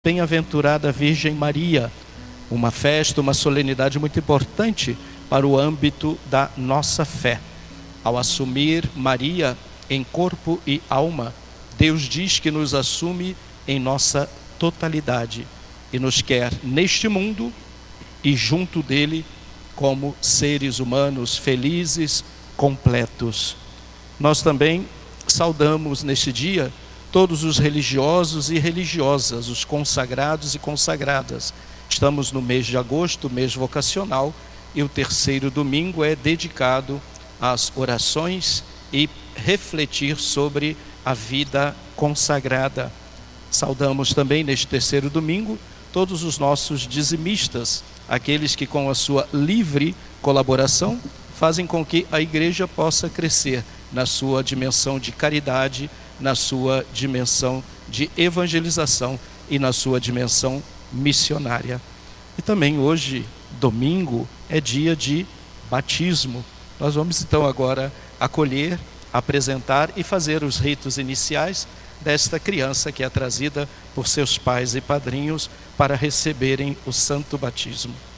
Bem-aventurada Virgem Maria, uma festa, uma solenidade muito importante para o âmbito da nossa fé. Ao assumir Maria em corpo e alma, Deus diz que nos assume em nossa totalidade e nos quer neste mundo e junto dele como seres humanos felizes, completos. Nós também saudamos neste dia todos os religiosos e religiosas, os consagrados e consagradas. Estamos no mês de agosto, mês vocacional, e o terceiro domingo é dedicado às orações e refletir sobre a vida consagrada. Saudamos também neste terceiro domingo todos os nossos dizimistas, aqueles que com a sua livre colaboração fazem com que a igreja possa crescer na sua dimensão de caridade, na sua dimensão de evangelização e na sua dimensão missionária. E também hoje, domingo, é dia de batismo. Nós vamos então agora acolher, apresentar e fazer os ritos iniciais desta criança que é trazida por seus pais e padrinhos para receberem o santo batismo.